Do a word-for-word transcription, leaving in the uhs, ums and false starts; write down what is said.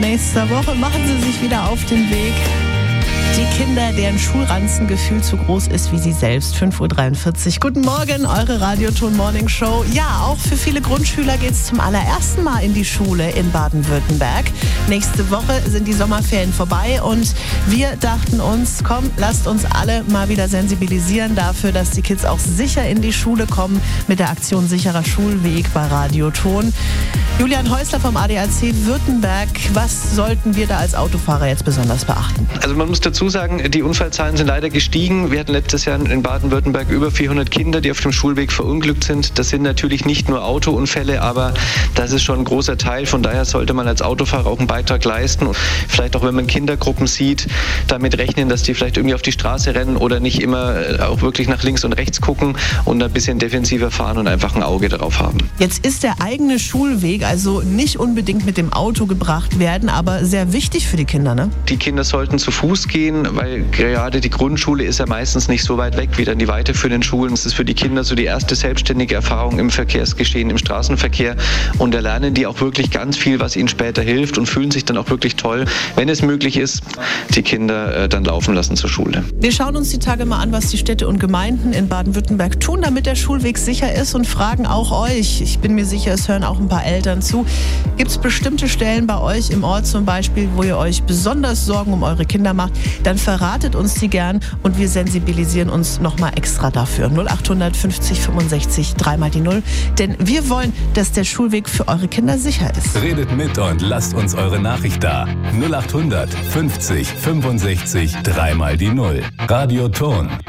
Nächste Woche machen Sie sich wieder auf den Weg. Die Kinder, deren Schulranzen gefühlt so groß ist wie sie selbst. fünf Uhr dreiundvierzig. Guten Morgen, eure Radioton Morning Show. Ja, auch für viele Grundschüler geht es zum allerersten Mal in die Schule in Baden-Württemberg. Nächste Woche sind die Sommerferien vorbei und wir dachten uns, komm, lasst uns alle mal wieder sensibilisieren dafür, dass die Kids auch sicher in die Schule kommen mit der Aktion Sicherer Schulweg bei Radioton. Julian Häusler vom A D A C Württemberg, was sollten wir da als Autofahrer jetzt besonders beachten? Also man muss dazu sagen, die Unfallzahlen sind leider gestiegen. Wir hatten letztes Jahr in Baden-Württemberg über vierhundert Kinder, die auf dem Schulweg verunglückt sind. Das sind natürlich nicht nur Autounfälle, aber das ist schon ein großer Teil. Von daher sollte man als Autofahrer auch einen Beitrag leisten. Und vielleicht auch, wenn man Kindergruppen sieht, damit rechnen, dass die vielleicht irgendwie auf die Straße rennen oder nicht immer auch wirklich nach links und rechts gucken und ein bisschen defensiver fahren und einfach ein Auge darauf haben. Jetzt ist der eigene Schulweg also nicht unbedingt mit dem Auto gebracht werden, aber sehr wichtig für die Kinder, ne? Die Kinder sollten zu Fuß gehen, weil gerade die Grundschule ist ja meistens nicht so weit weg wie dann die weiterführenden Schulen. Es ist für die Kinder so die erste selbstständige Erfahrung im Verkehrsgeschehen, im Straßenverkehr. Und da lernen die auch wirklich ganz viel, was ihnen später hilft und fühlen sich dann auch wirklich toll, wenn es möglich ist, die Kinder äh, dann laufen lassen zur Schule. Wir schauen uns die Tage mal an, was die Städte und Gemeinden in Baden-Württemberg tun, damit der Schulweg sicher ist und fragen auch euch. Ich bin mir sicher, es hören auch ein paar Eltern zu. Gibt es bestimmte Stellen bei euch im Ort zum Beispiel, wo ihr euch besonders Sorgen um eure Kinder macht? Dann verratet uns die gern und wir sensibilisieren uns nochmal extra dafür. null acht fünfzig fünfundsechzig, dreimal die Null. Denn wir wollen, dass der Schulweg für eure Kinder sicher ist. Redet mit und lasst uns eure Nachricht da. null acht fünfzig fünfundsechzig, dreimal die Null. Radioton.